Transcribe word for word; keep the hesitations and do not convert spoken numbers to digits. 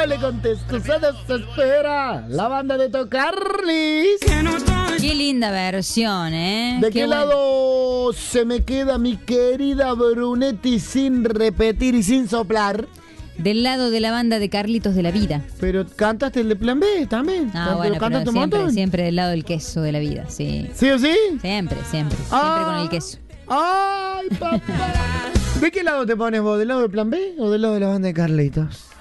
no le contesto, se desespera. La banda de Tocarlis. Qué linda versión, ¿eh? ¿De qué, qué buen... lado se me queda mi querida Brunetti sin repetir y sin soplar? Del lado de la banda de Carlitos de la Vida. Pero cantaste el de Plan B también. Ah, bueno, pero siempre, siempre del lado del queso de la vida, sí. ¿Sí o sí? Siempre, siempre. Ah. Siempre con el queso. ¡Ay, papá! ¿De qué lado te pones vos? ¿Del lado del Plan B o del lado de la banda de Carlitos?